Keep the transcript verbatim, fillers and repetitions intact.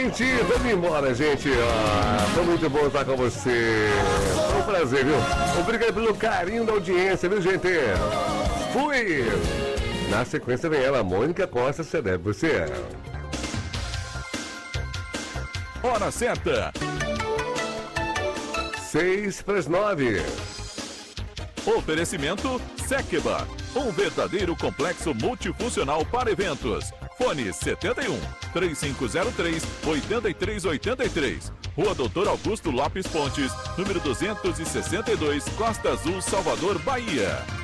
vinte, vamos embora, gente. Ah, foi muito bom estar com você. Foi um prazer, viu? Obrigado pelo carinho da audiência, viu, gente? Fui! Na sequência vem ela, Mônica Costa, Celeb Você. Hora certa. Seis para as nove. Oferecimento Sekba, um verdadeiro complexo multifuncional para eventos. Fone setenta e um, três cinco zero três, oito três oito três. Rua Doutor Augusto Lopes Pontes, número duzentos e sessenta e dois, Costa Azul, Salvador, Bahia.